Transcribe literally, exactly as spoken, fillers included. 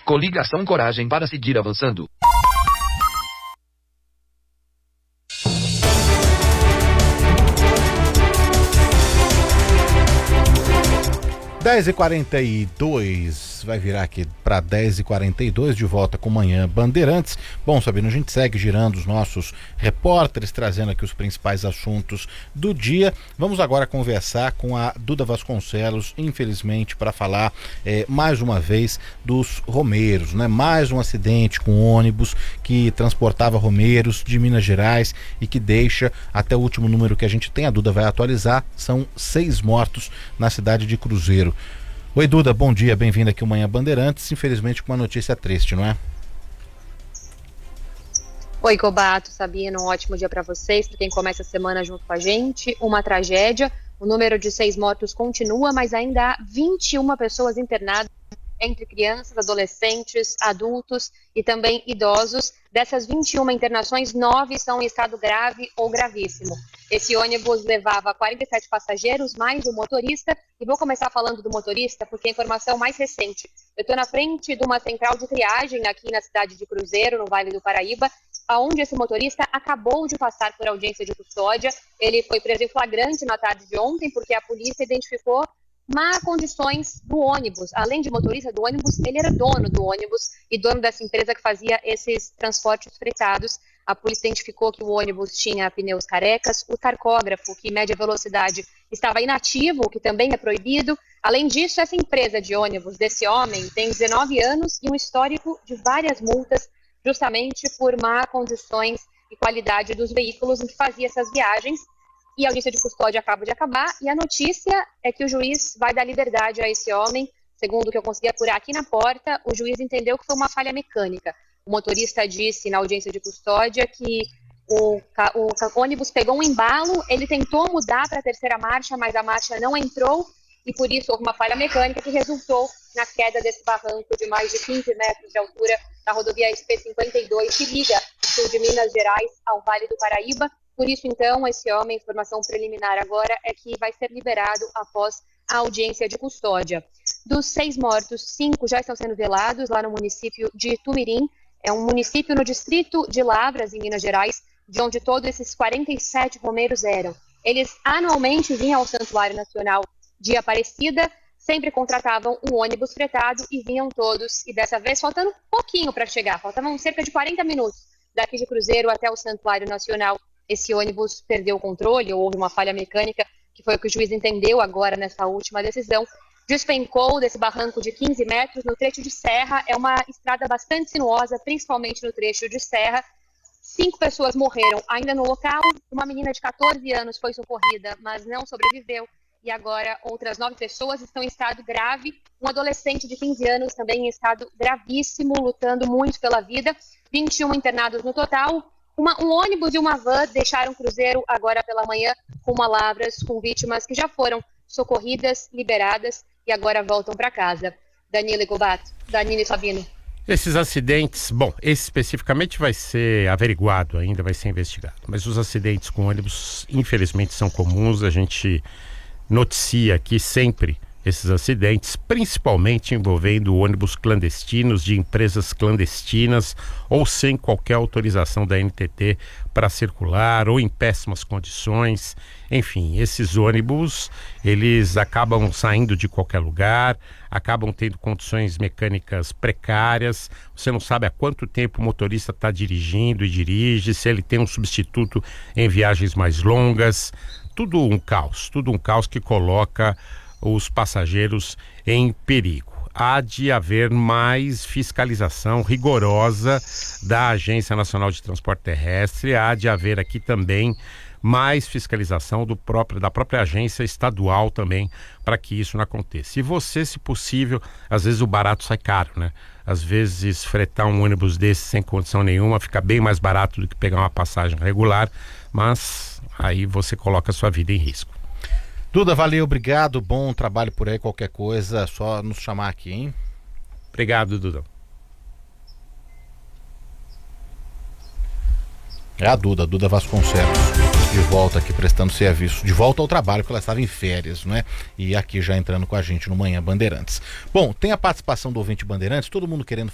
Coligação Coragem para seguir avançando. dez e quarenta e dois, vai virar aqui para dez e quarenta e dois, de volta com Manhã Bandeirantes. Bom, Sabino, a gente segue girando os nossos repórteres, trazendo aqui os principais assuntos do dia. Vamos agora conversar com a Duda Vasconcelos, infelizmente, para falar eh, mais uma vez dos romeiros, né? Mais um acidente com ônibus que transportava romeiros de Minas Gerais e que deixa, até o último número que a gente tem, a Duda vai atualizar, são seis mortos na cidade de Cruzeiro. Oi, Duda, bom dia, bem-vinda aqui ao Manhã Bandeirantes, infelizmente com uma notícia triste, não é? Oi, Gobato, Sabino, um ótimo dia para vocês, para quem começa a semana junto com a gente, uma tragédia, o número de seis mortos continua, mas ainda há vinte e uma pessoas internadas, entre crianças, adolescentes, adultos e também idosos. Dessas vinte e uma internações, nove são em estado grave ou gravíssimo. Esse ônibus levava quarenta e sete passageiros, mais o motorista, e vou começar falando do motorista porque é a informação mais recente. Eu estou na frente de uma central de triagem aqui na cidade de Cruzeiro, no Vale do Paraíba, onde esse motorista acabou de passar por audiência de custódia. Ele foi preso em flagrante na tarde de ontem porque a polícia identificou má condições do ônibus. Além de motorista do ônibus, ele era dono do ônibus e dono dessa empresa que fazia esses transportes fretados. A polícia identificou que o ônibus tinha pneus carecas, o tacógrafo, que mede a velocidade, estava inativo, o que também é proibido. Além disso, essa empresa de ônibus desse homem tem dezenove anos e um histórico de várias multas, justamente por má condições e qualidade dos veículos em que fazia essas viagens. E a audiência de custódia acaba de acabar, e a notícia é que o juiz vai dar liberdade a esse homem. Segundo o que eu consegui apurar aqui na porta, o juiz entendeu que foi uma falha mecânica. O motorista disse na audiência de custódia que o, o ônibus pegou um embalo, ele tentou mudar para a terceira marcha, mas a marcha não entrou, e por isso houve uma falha mecânica que resultou na queda desse barranco de mais de quinze metros de altura na rodovia S P cinquenta e dois, que liga o sul de Minas Gerais ao Vale do Paraíba. Por isso, então, esse homem, informação preliminar agora, é que vai ser liberado após a audiência de custódia. Dos seis mortos, cinco já estão sendo velados lá no município de Tumirim. É um município no distrito de Lavras, em Minas Gerais, de onde todos esses quarenta e sete romeiros eram. Eles anualmente vinham ao Santuário Nacional de Aparecida, sempre contratavam um ônibus fretado e vinham todos. E dessa vez, faltando pouquinho para chegar, faltavam cerca de quarenta minutos daqui de Cruzeiro até o Santuário Nacional. Esse ônibus perdeu o controle, ou houve uma falha mecânica, que foi o que o juiz entendeu agora nessa última decisão. Despencou desse barranco de quinze metros no trecho de serra. É uma estrada bastante sinuosa, principalmente no trecho de serra. Cinco pessoas morreram ainda no local. Uma menina de catorze anos foi socorrida, mas não sobreviveu. E agora outras nove pessoas estão em estado grave. Um adolescente de quinze anos também em estado gravíssimo, lutando muito pela vida. vinte e um internados no total. Uma, um ônibus e uma van deixaram Cruzeiro agora pela manhã rumo a Lavras, com vítimas que já foram socorridas, liberadas e agora voltam para casa. Danilo e Gobato, Danilo e Sabino. Esses acidentes, bom, esse especificamente vai ser averiguado ainda, vai ser investigado. Mas os acidentes com ônibus, infelizmente, são comuns. A gente noticia aqui sempre esses acidentes, principalmente envolvendo ônibus clandestinos de empresas clandestinas ou sem qualquer autorização da N T T para circular ou em péssimas condições. Enfim, esses ônibus, eles acabam saindo de qualquer lugar, acabam tendo condições mecânicas precárias. Você não sabe há quanto tempo o motorista está dirigindo e dirige, se ele tem um substituto em viagens mais longas. Tudo um caos, tudo um caos que coloca os passageiros em perigo. Há de haver mais fiscalização rigorosa da Agência Nacional de Transporte Terrestre, há de haver aqui também mais fiscalização do próprio, da própria agência estadual também, para que isso não aconteça. E você, se possível, às vezes o barato sai caro, né? Às vezes fretar um ônibus desse sem condição nenhuma fica bem mais barato do que pegar uma passagem regular, mas aí você coloca a sua vida em risco. Duda, valeu, obrigado, bom trabalho por aí, qualquer coisa, só nos chamar aqui, hein? Obrigado, Duda. É a Duda, Duda Vasconcelos, de volta aqui prestando serviço, de volta ao trabalho, porque ela estava em férias, né? E aqui já entrando com a gente no Manhã Bandeirantes. Bom, tem a participação do ouvinte Bandeirantes, todo mundo querendo